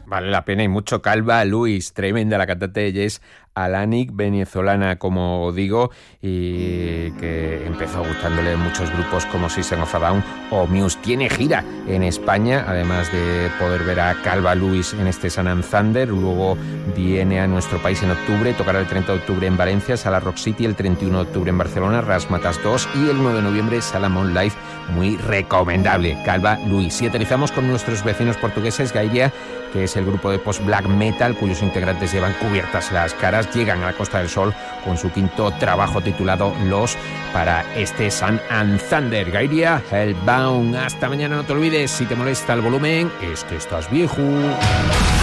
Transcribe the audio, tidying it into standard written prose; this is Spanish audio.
Vale la pena y mucho. Calva Louis, tremenda la cantante de jazz Alanik, venezolana, como digo, y que empezó gustándole muchos grupos como System of a Down o Muse. Tiene gira en España, además de poder ver a Calva Louis en este Sun and Thunder. Luego viene a nuestro país en octubre, tocará el 30 de octubre en Valencia, Sala Rock City, el 31 de octubre en Barcelona, Razzmatazz 2 y el 9 de noviembre Salamón Live, muy recomendable. Calva Louis. Y aterrizamos con nuestros vecinos portugueses, Gairia, que es el grupo de post-black metal cuyos integrantes llevan cubiertas las caras. Llegan a la Costa del Sol con su quinto trabajo titulado Los para este Sun and Thunder. Gairia, Hellbound. Hasta mañana, no te olvides, si te molesta el volumen, es que estás viejo.